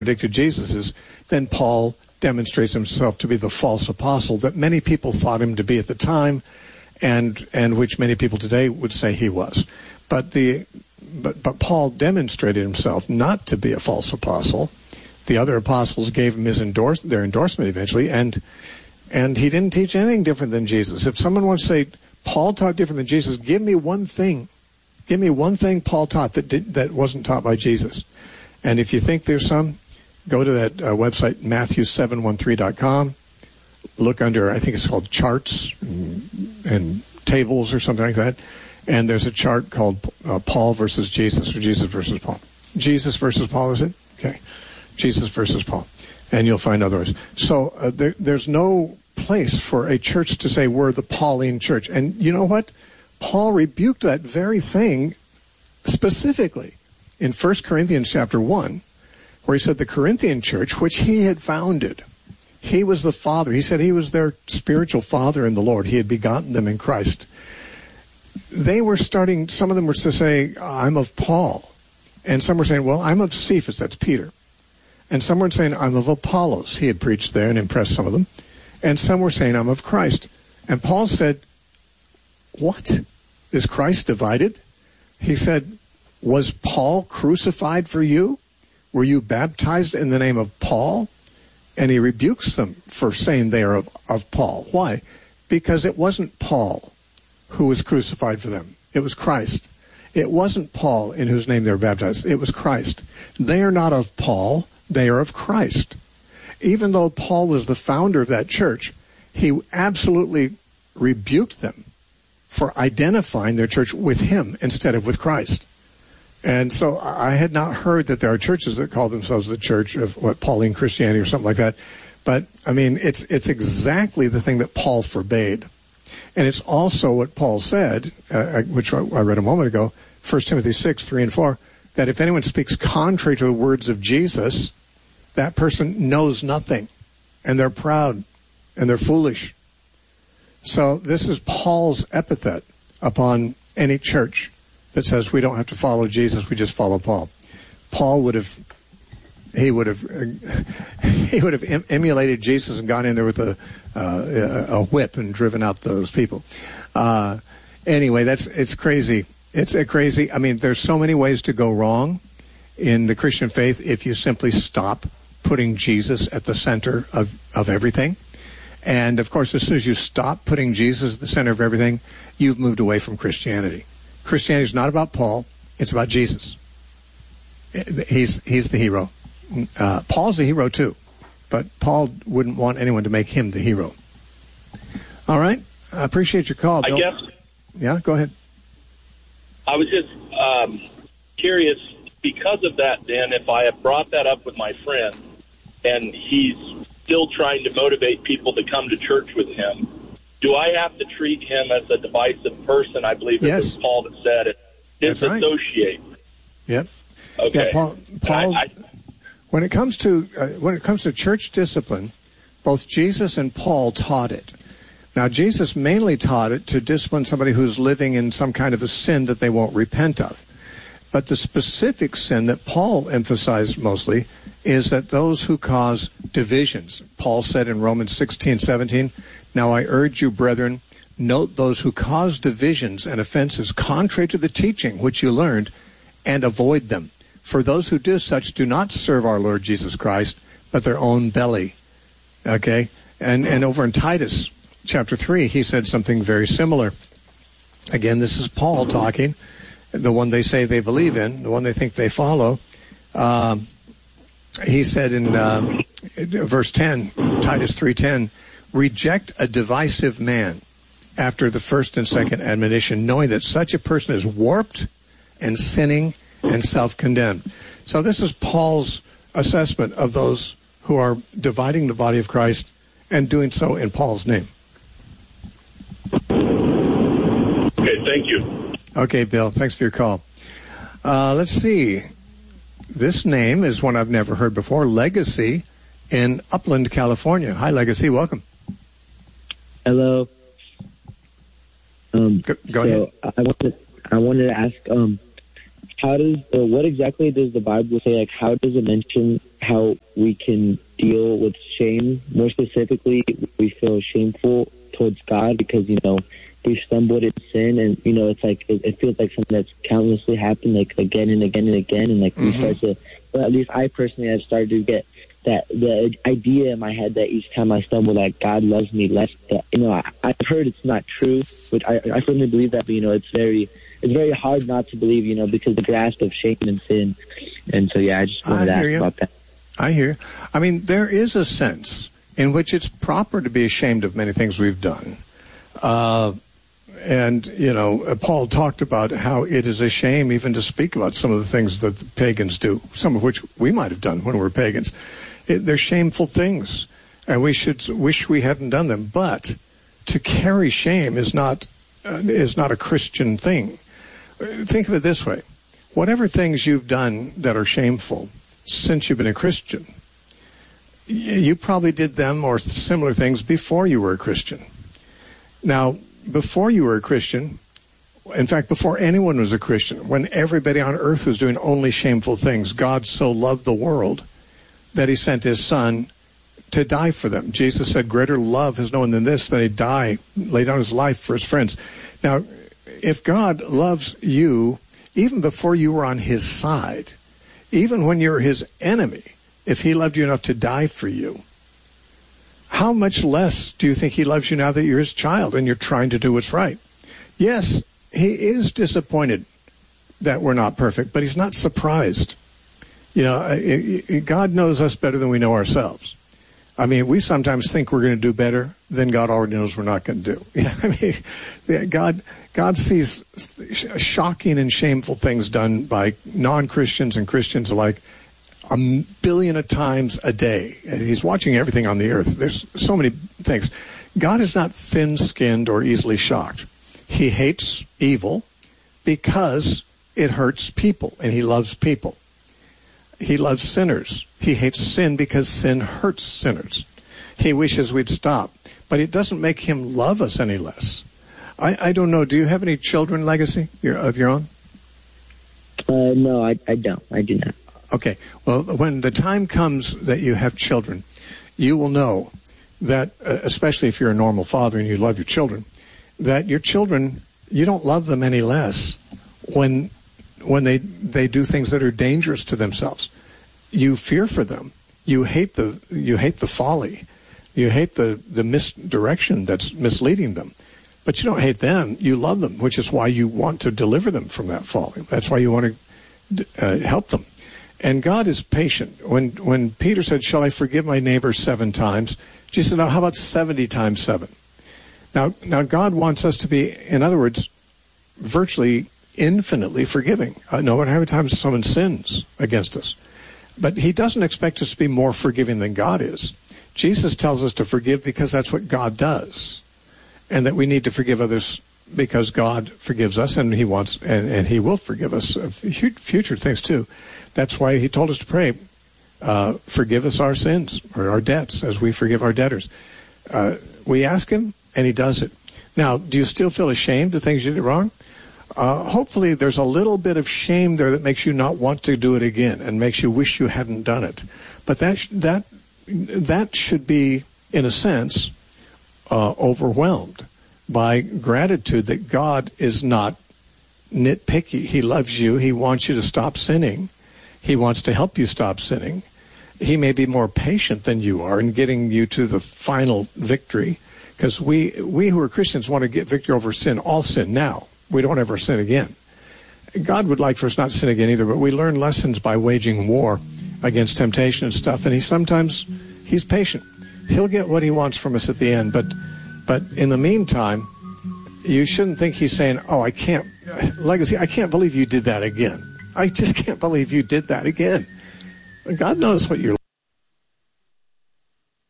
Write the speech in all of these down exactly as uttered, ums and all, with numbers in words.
contradicted Jesus is, then Paul demonstrates himself to be the false apostle that many people thought him to be at the time, and and which many people today would say he was. But the but but Paul demonstrated himself not to be a false apostle. The other apostles gave him his endorse their endorsement eventually, and and he didn't teach anything different than Jesus. If someone wants to say Paul taught different than Jesus, give me one thing. Give me one thing Paul taught that did, that wasn't taught by Jesus. And if you think there's some, go to that uh, website, Matthew seven one three dot com. Look under, I think it's called charts and, and tables or something like that. And there's a chart called uh, Paul versus Jesus, or Jesus versus Paul. Jesus versus Paul, is it? Okay. Jesus versus Paul. And you'll find others. So uh, there, there's no place for a church to say we're the Pauline church. And you know what? Paul rebuked that very thing specifically in First Corinthians chapter one, where he said the Corinthian church, which he had founded, he was the father. He said he was their spiritual father in the Lord. He had begotten them in Christ. They were starting, some of them were to say, I'm of Paul. And some were saying, well, I'm of Cephas, that's Peter. And some were saying, I'm of Apollos. He had preached there and impressed some of them. And some were saying, I'm of Christ. And Paul said, what? Is Christ divided? He said, was Paul crucified for you? Were you baptized in the name of Paul? And he rebukes them for saying they are of, of Paul. Why? Because it wasn't Paul who was crucified for them. It was Christ. It wasn't Paul in whose name they were baptized. It was Christ. They are not of Paul. They are of Christ. Even though Paul was the founder of that church, he absolutely rebuked them for identifying their church with him instead of with Christ. And so I had not heard that there are churches that call themselves the church of what, Pauline Christianity or something like that. But, I mean, it's it's exactly the thing that Paul forbade. And it's also what Paul said, uh, which I read a moment ago, First Timothy six, three and four, that if anyone speaks contrary to the words of Jesus, that person knows nothing, and they're proud, and they're foolish. So this is Paul's epithet upon any church that says we don't have to follow Jesus, we just follow Paul. Paul would have, he would have, he would have em- emulated Jesus and gone in there with a uh, a whip and driven out those people. Uh, anyway, that's it's crazy. It's a crazy. I mean, there's so many ways to go wrong in the Christian faith if you simply stop putting Jesus at the center of, of everything. And, of course, as soon as you stop putting Jesus at the center of everything, you've moved away from Christianity. Christianity is not about Paul. It's about Jesus. He's he's the hero. Uh, Paul's the hero, too. But Paul wouldn't want anyone to make him the hero. All right. I appreciate your call, Bill. I guess. Yeah, go ahead. I was just um, curious, because of that, then, if I have brought that up with my friend and he's still trying to motivate people to come to church with him, do I have to treat him as a divisive person? I believe yes. it was Paul that said it. Disassociate. Right. Yep. Okay. Yeah, Paul, Paul I, I, when it comes to uh, when it comes to church discipline, both Jesus and Paul taught it. Now, Jesus mainly taught it to discipline somebody who's living in some kind of a sin that they won't repent of. But the specific sin that Paul emphasized mostly is that those who cause divisions. Paul said in Romans sixteen seventeen, now I urge you, brethren, note those who cause divisions and offenses contrary to the teaching which you learned, and avoid them. For those who do such do not serve our Lord Jesus Christ, but their own belly. Okay? And and over in Titus chapter three, he said something very similar. Again, this is Paul talking, the one they say they believe in, the one they think they follow. Um, he said in uh, verse ten, Titus three ten, reject a divisive man after the first and second admonition, knowing that such a person is warped and sinning and self-condemned. So this is Paul's assessment of those who are dividing the body of Christ and doing so in Paul's name. Okay, thank you. Okay, Bill, thanks for your call. Uh, let's see. This name is one I've never heard before, Legacy in Upland, California. Hi, Legacy. Welcome. Hello. Um, go go so ahead. I wanted, I wanted to ask, um, how does, uh, what exactly does the Bible say? Like, how does it mention how we can deal with shame. More specifically, we feel shameful towards God because, you know, we've stumbled in sin, and, you know, it's like, it, it feels like something that's countlessly happened, like, again and again and again, and, like, mm-hmm. we start to, well, at least I personally have started to get that, the idea in my head that each time I stumble, that God loves me less, that, you know, I, I've heard it's not true, which I, I firmly believe that, but, you know, it's very, it's very hard not to believe, you know, because the grasp of shame and sin, and so, yeah, I just wanted to ask you. about that. I hear you. I mean, there is a sense in which it's proper to be ashamed of many things we've done. Uh, and, you know, Paul talked about how it is a shame even to speak about some of the things that the pagans do, some of which we might have done when we were pagans. It, they're shameful things, and we should wish we hadn't done them. But to carry shame is not uh, is not a Christian thing. Think of it this way. Whatever things you've done that are shameful since you've been a Christian, you probably did them or similar things before you were a Christian. Now, before you were a Christian, in fact, before anyone was a Christian, when everybody on earth was doing only shameful things, God so loved the world that he sent his son to die for them. Jesus said, greater love has no one than this, that he die, lay down his life for his friends. Now, if God loves you, even before you were on his side, even when you're his enemy, if he loved you enough to die for you, how much less do you think he loves you now that you're his child and you're trying to do what's right? Yes, he is disappointed that we're not perfect, but he's not surprised. You know, it, it, God knows us better than we know ourselves. I mean, we sometimes think we're going to do better than God already knows we're not going to do. I mean, God, God sees shocking and shameful things done by non-Christians and Christians alike a billion of times a day. He's watching everything on the earth. There's so many things. God is not thin-skinned or easily shocked. He hates evil because it hurts people, and he loves people. He loves sinners. He hates sin because sin hurts sinners. He wishes we'd stop, but it doesn't make him love us any less. I, I don't know. Do you have any children, Legacy, your, of your own? Uh, no, I, I don't. I do not. Okay. Well, when the time comes that you have children, you will know that, uh, especially if you're a normal father and you love your children, that your children, you don't love them any less when when they, they do things that are dangerous to themselves. You fear for them. You hate the you hate the folly. You hate the, the misdirection that's misleading them. But you don't hate them. You love them, which is why you want to deliver them from that folly. That's why you want to uh, help them. And God is patient. When when Peter said, shall I forgive my neighbor seven times? Jesus said, no, how about seventy times seven? Now, now God wants us to be, in other words, virtually infinitely forgiving. Uh, no matter how many times someone sins against us. But he doesn't expect us to be more forgiving than God is. Jesus tells us to forgive because that's what God does. And that we need to forgive others because God forgives us, and he wants, and, and he will forgive us of future things too. That's why he told us to pray, uh, forgive us our sins or our debts as we forgive our debtors. Uh, we ask him, and he does it. Now, do you still feel ashamed of things you did wrong? Uh, hopefully there's a little bit of shame there that makes you not want to do it again and makes you wish you hadn't done it. But that sh- that that should be, in a sense, uh, overwhelmed by gratitude that God is not nitpicky. He loves you. He wants you to stop sinning. He wants to help you stop sinning. He may be more patient than you are in getting you to the final victory, because we, we who are Christians want to get victory over sin, all sin now. We don't ever sin again. God would like for us not to sin again either, but we learn lessons by waging war against temptation and stuff, and he sometimes, he's patient. He'll get what he wants from us at the end, but but in the meantime, you shouldn't think he's saying, oh, I can't, Legacy, I can't believe you did that again. I just can't believe you did that again. God knows what you're like.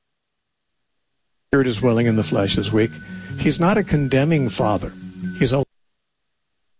The spirit is willing and the flesh is weak. He's not a condemning father. He's a